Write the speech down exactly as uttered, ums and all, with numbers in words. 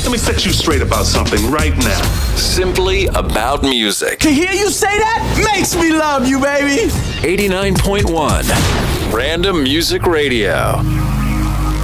Let me set you straight about something right now. Simply about music. To hear you say that makes me love you, baby. eighty-nine point one Random Music Radio.